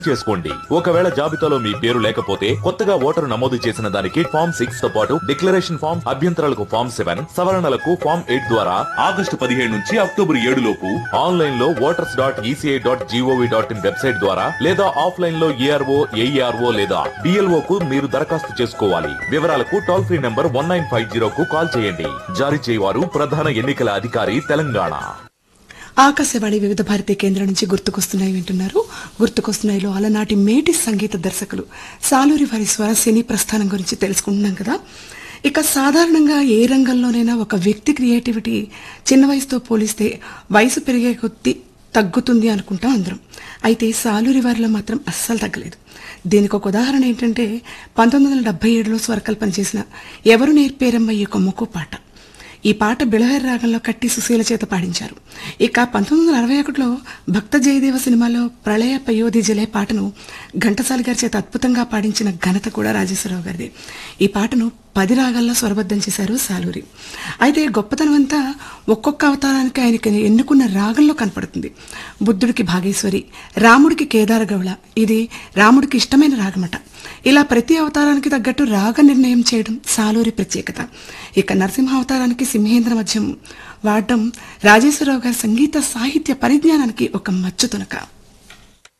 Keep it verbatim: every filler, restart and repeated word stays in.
చేసుకోండి. ఒకవేళ జాబితాలో మీ పేరు లేకపోతే కొత్తగా ఓటరు నమోదు చేసిన దానికి ఫామ్ సిక్స్ తో పాటు డిక్లరేషన్ ఫామ్, అభ్యంతరాలకు ఫామ్ సెవెన్, సవరణలకు ఫామ్ ఎయిట్ ద్వారా ఆగస్టు పదిహేడు నుంచి అక్టోబర్ ఏడు లోపు ఆన్లైన్ లో voters dot ECI dot GOV dot in website ద్వారా లేదా ఆఫ్లైన్ లో ఏఆర్ఓ, ఏఈఆర్ఓ లేదా డిఎల్ఓ కు మీరు దరఖాస్తు చేసుకోవాలి. వివరాలకు toll free number one nine five zero కు కాల్ చేయండి. జారీ చేయవారు ప్రధాన ఎన్నికల అధికారి, తెలంగాణ. ఆకాశవాణి వివిధ భారతీయ కేంద్రం నుంచి గుర్తుకొస్తున్నాయి వింటున్నారు. గుర్తుకొస్తున్నాయిలో అలనాటి మేటి సంగీత దర్శకులు సాలూరి వారి స్వర సినీ ప్రస్థానం గురించి తెలుసుకుంటున్నాం కదా. ఇక సాధారణంగా ఏ రంగంలోనైనా ఒక వ్యక్తి క్రియేటివిటీ చిన్న వయసుతో పోలిస్తే వయసు పెరిగే కొద్దీ తగ్గుతుంది అనుకుంటాం అందరం. అయితే సాలూరి వారిలో మాత్రం అస్సలు తగ్గలేదు. దీనికి ఒక ఉదాహరణ ఏంటంటే పంతొమ్మిది వందల డెబ్బై ఏడులో స్వరకల్పన చేసిన ఎవరు నేర్పేరమ్మ ఈ కొమ్మకు పాట. ఈ పాట బిళహరి రాగంలో కట్టి సుశీల చేత పాడించారు. ఇక పంతొమ్మిది వందల అరవై ఒకటిలో భక్త జయదేవ సినిమాలో ప్రళయ పయోధి జలే పాటను ఘంటసాలి గారి చేత అద్భుతంగా పాడించిన ఘనత కూడా రాజేశ్వరరావు గారిది. ఈ పాటను పది రాగాల్లో స్వరబద్ధం చేశారు సాలూరి. అయితే గొప్పతనం అంతా ఒక్కొక్క అవతారానికి ఆయనకి ఎన్నుకున్న రాగంలో కనపడుతుంది. బుద్ధుడికి భాగేశ్వరి, రాముడికి కేదార గౌళ, ఇది రాముడికి ఇష్టమైన రాగమట. ఇలా ప్రతి అవతారానికి తగ్గట్టు రాగ నిర్ణయం చేయడం సాలూరి ప్రత్యేకత. ఇక నరసింహ అవతారానికి సింహేంద్ర మధ్యం వాడడం రాజేశ్వరరావు గారి సంగీత సాహిత్య పరిజ్ఞానానికి ఒక మచ్చుతునక.